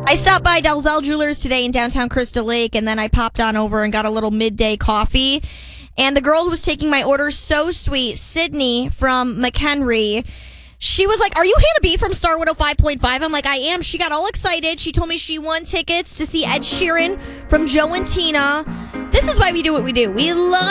I stopped by Dalzell Jewelers today in downtown Crystal Lake, and then I popped on over and got a little midday coffee. And the girl who was taking my order, so sweet, Sydney from McHenry, she was like, "Are you Hannah B from Star 105.5? I'm like, "I am." She got all excited. She told me she won tickets to see Ed Sheeran from Joe and Tina. This is why we do what we do. We love